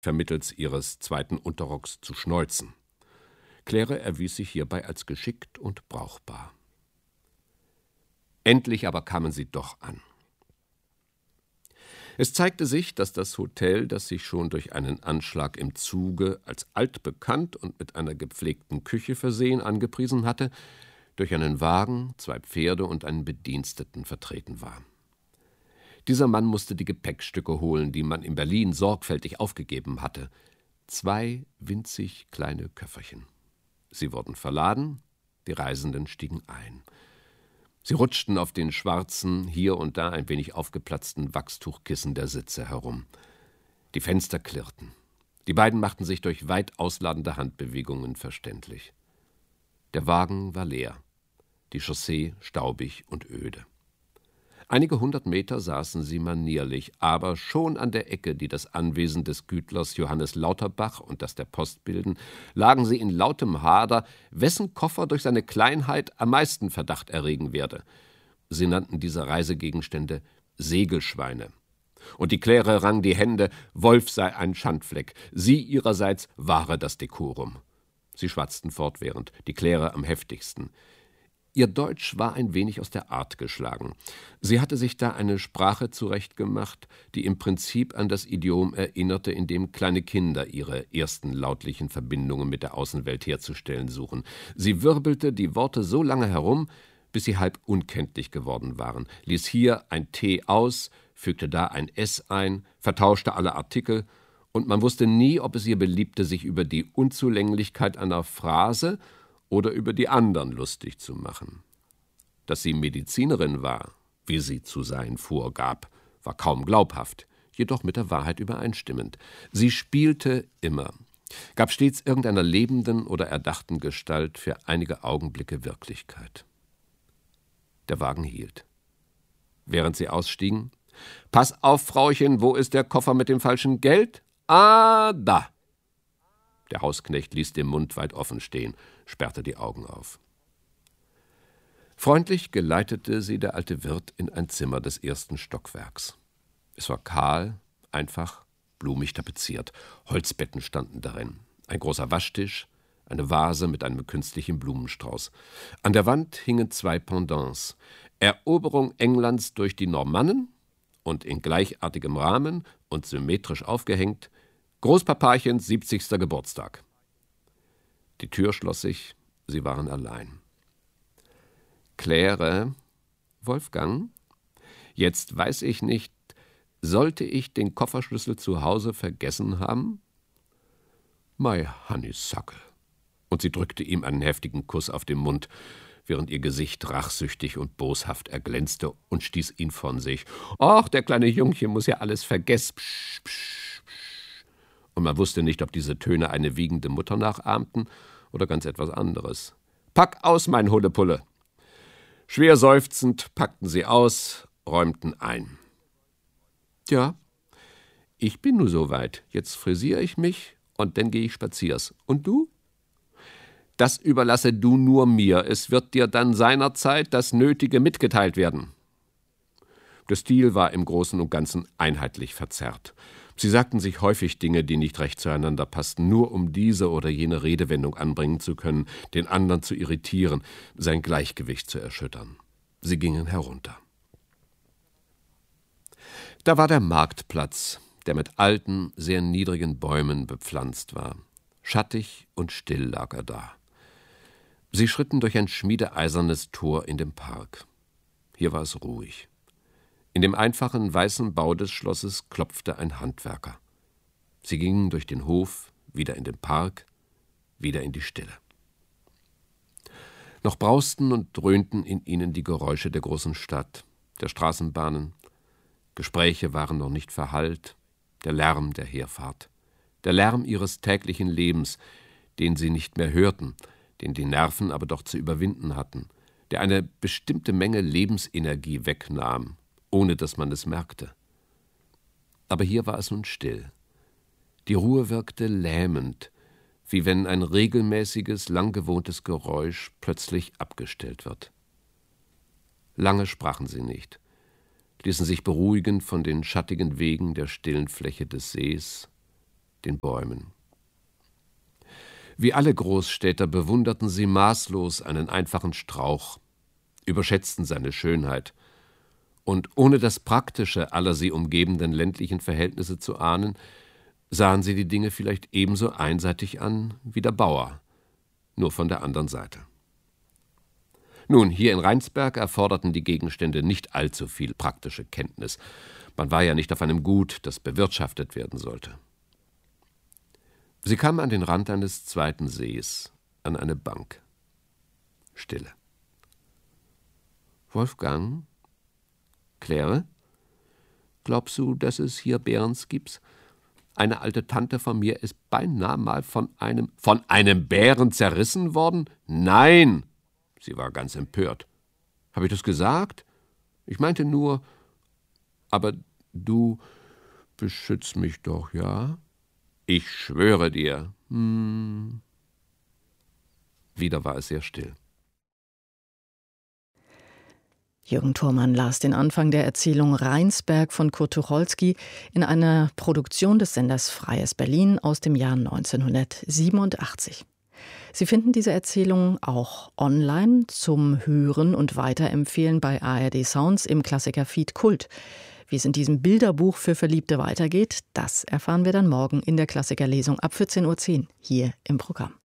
vermittels ihres zweiten Unterrocks zu schneuzen. Claire erwies sich hierbei als geschickt und brauchbar. Endlich aber kamen sie doch an. Es zeigte sich, dass das Hotel, das sich schon durch einen Anschlag im Zuge als altbekannt und mit einer gepflegten Küche versehen angepriesen hatte, durch einen Wagen, 2 Pferde und einen Bediensteten vertreten war. Dieser Mann musste die Gepäckstücke holen, die man in Berlin sorgfältig aufgegeben hatte. 2 winzig kleine Köfferchen. Sie wurden verladen, die Reisenden stiegen ein. Sie rutschten auf den schwarzen, hier und da ein wenig aufgeplatzten Wachstuchkissen der Sitze herum. Die Fenster klirrten. Die beiden machten sich durch weit ausladende Handbewegungen verständlich. Der Wagen war leer, die Chaussee staubig und öde. Einige 100 Meter saßen sie manierlich, aber schon an der Ecke, die das Anwesen des Gütlers Johannes Lauterbach und das der Post bilden, lagen sie in lautem Hader, wessen Koffer durch seine Kleinheit am meisten Verdacht erregen werde. Sie nannten diese Reisegegenstände Segelschweine. Und die Claire rang die Hände, Wolf sei ein Schandfleck, sie ihrerseits wahre das Dekorum. Sie schwatzten fortwährend, die Claire am heftigsten. Ihr Deutsch war ein wenig aus der Art geschlagen. Sie hatte sich da eine Sprache zurechtgemacht, die im Prinzip an das Idiom erinnerte, in dem kleine Kinder ihre ersten lautlichen Verbindungen mit der Außenwelt herzustellen suchen. Sie wirbelte die Worte so lange herum, bis sie halb unkenntlich geworden waren, ließ hier ein T aus, fügte da ein S ein, vertauschte alle Artikel, und man wusste nie, ob es ihr beliebte, sich über die Unzulänglichkeit einer Phrase oder über die anderen lustig zu machen. Dass sie Medizinerin war, wie sie zu sein vorgab, war kaum glaubhaft, jedoch mit der Wahrheit übereinstimmend. Sie spielte immer, gab stets irgendeiner lebenden oder erdachten Gestalt für einige Augenblicke Wirklichkeit. Der Wagen hielt. Während sie ausstiegen: »Pass auf, Frauchen, wo ist der Koffer mit dem falschen Geld? Ah, da!« Der Hausknecht ließ den Mund weit offen stehen, sperrte die Augen auf. Freundlich geleitete sie der alte Wirt in ein Zimmer des ersten Stockwerks. Es war kahl, einfach, blumig tapeziert. Holzbetten standen darin, ein großer Waschtisch, eine Vase mit einem künstlichen Blumenstrauß. An der Wand hingen 2 Pendants: Eroberung Englands durch die Normannen und in gleichartigem Rahmen und symmetrisch aufgehängt Großpapachens 70. Geburtstag. Die Tür schloss sich, sie waren allein. »Claire, Wolfgang, jetzt weiß ich nicht, sollte ich den Kofferschlüssel zu Hause vergessen haben?« »Mei Honeysuckle.« Und sie drückte ihm einen heftigen Kuss auf den Mund, während ihr Gesicht rachsüchtig und boshaft erglänzte, und stieß ihn von sich. »Och, der kleine Jungchen muss ja alles vergessen.« Psch, psch, psch. Und man wusste nicht, ob diese Töne eine wiegende Mutter nachahmten oder ganz etwas anderes. »Pack aus, mein Hullepulle!« Schwer seufzend packten sie aus, räumten ein. »Ja, ich bin nu so weit. Jetzt frisiere ich mich und dann gehe ich spaziers. Und du?« »Das überlasse du nur mir. Es wird dir dann seinerzeit das Nötige mitgeteilt werden.« Der Stil war im Großen und Ganzen einheitlich verzerrt. Sie sagten sich häufig Dinge, die nicht recht zueinander passten, nur um diese oder jene Redewendung anbringen zu können, den anderen zu irritieren, sein Gleichgewicht zu erschüttern. Sie gingen herunter. Da war der Marktplatz, der mit alten, sehr niedrigen Bäumen bepflanzt war. Schattig und still lag er da. Sie schritten durch ein schmiedeeisernes Tor in den Park. Hier war es ruhig. In dem einfachen weißen Bau des Schlosses klopfte ein Handwerker. Sie gingen durch den Hof, wieder in den Park, wieder in die Stille. Noch brausten und dröhnten in ihnen die Geräusche der großen Stadt, der Straßenbahnen. Gespräche waren noch nicht verhallt, der Lärm der Herfahrt, der Lärm ihres täglichen Lebens, den sie nicht mehr hörten, den die Nerven aber doch zu überwinden hatten, der eine bestimmte Menge Lebensenergie wegnahm, ohne dass man es merkte. Aber hier war es nun still. Die Ruhe wirkte lähmend, wie wenn ein regelmäßiges, lang gewohntes Geräusch plötzlich abgestellt wird. Lange sprachen sie nicht, ließen sich beruhigen von den schattigen Wegen der stillen Fläche des Sees, den Bäumen. Wie alle Großstädter bewunderten sie maßlos einen einfachen Strauch, überschätzten seine Schönheit und ohne das Praktische aller sie umgebenden ländlichen Verhältnisse zu ahnen, sahen sie die Dinge vielleicht ebenso einseitig an wie der Bauer, nur von der anderen Seite. Nun, hier in Rheinsberg erforderten die Gegenstände nicht allzu viel praktische Kenntnis. Man war ja nicht auf einem Gut, das bewirtschaftet werden sollte. Sie kamen an den Rand eines zweiten Sees, an eine Bank. Stille. »Wolfgang? Claire? Glaubst du, dass es hier Bärens gibt? Eine alte Tante von mir ist beinahe mal von einem Bären zerrissen worden? Nein!« Sie war ganz empört. »Habe ich das gesagt? Ich meinte nur, aber du beschützt mich doch, ja? Ich schwöre dir.« Wieder war es sehr still. Jürgen Thormann las den Anfang der Erzählung Rheinsberg von Kurt Tucholsky in einer Produktion des Senders Freies Berlin aus dem Jahr 1987. Sie finden diese Erzählung auch online zum Hören und Weiterempfehlen bei ARD Sounds im Klassiker-Feed Kult. Wie es in diesem Bilderbuch für Verliebte weitergeht, das erfahren wir dann morgen in der Klassikerlesung ab 14:10 Uhr hier im Programm.